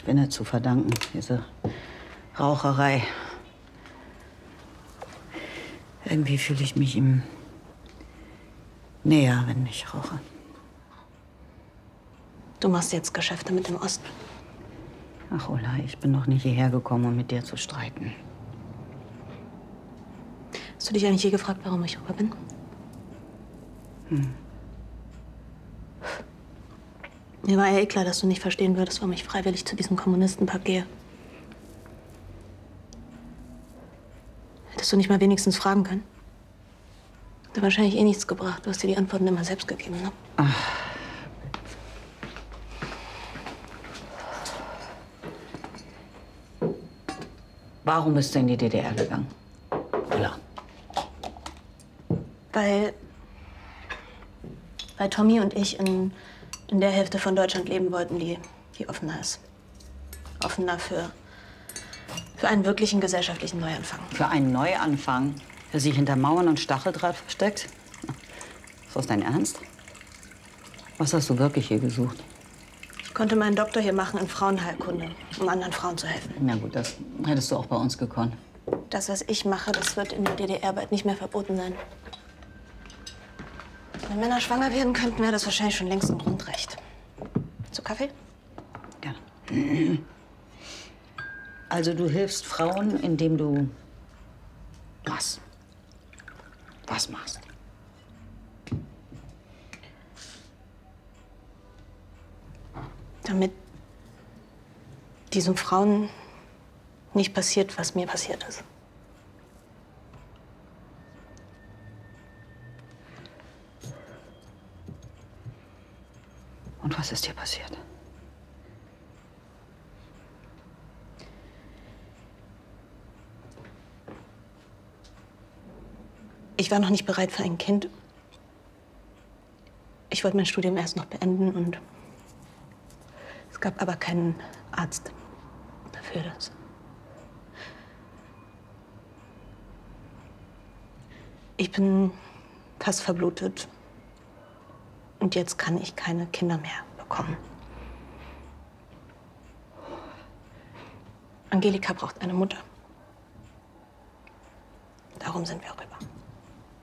Verschwinde zu verdanken, diese Raucherei. Irgendwie fühle ich mich ihm näher, wenn ich rauche. Du machst jetzt Geschäfte mit dem Osten. Ach, Ulla, ich bin doch nicht hierher gekommen, um mit dir zu streiten. Hast du dich eigentlich je gefragt, warum ich rüber bin? Mir war ja eh klar, dass du nicht verstehen würdest, warum ich freiwillig zu diesem Kommunistenpack gehe. Hättest du nicht mal wenigstens fragen können? Hat wahrscheinlich eh nichts gebracht. Du hast dir die Antworten immer selbst gegeben, ne? Ach. Warum bist du in die DDR gegangen? Ulla. Weil Tommy und ich in der Hälfte von Deutschland leben wollten, die offener ist. Offener für einen wirklichen gesellschaftlichen Neuanfang. Für einen Neuanfang, der sich hinter Mauern und Stacheldraht versteckt? Ist das dein Ernst? Was hast du wirklich hier gesucht? Ich konnte meinen Doktor hier machen in Frauenheilkunde, um anderen Frauen zu helfen. Na gut, das hättest du auch bei uns gekonnt. Das, was ich mache, das wird in der DDR bald nicht mehr verboten sein. Wenn Männer schwanger werden könnten, wäre das wahrscheinlich schon längst ein Grundrecht. Zu Kaffee? Gerne. Also du hilfst Frauen, indem du was? Was machst? Damit diesen Frauen nicht passiert, was mir passiert ist. Und was ist dir passiert? Ich war noch nicht bereit für ein Kind. Ich wollte mein Studium erst noch beenden und es gab aber keinen Arzt dafür. Ich bin fast verblutet und jetzt kann ich keine Kinder mehr bekommen. Angelika braucht eine Mutter. Darum sind wir rüber.